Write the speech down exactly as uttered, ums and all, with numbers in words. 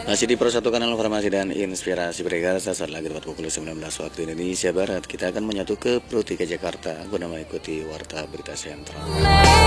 Masih di Persatukan Informasi dan Inspirasi Berita, saat lagi tepat pukul sembilan belas waktu Indonesia Barat, kita akan menyatu ke Pro tiga Jakarta guna mengikuti Warta Berita Sentral.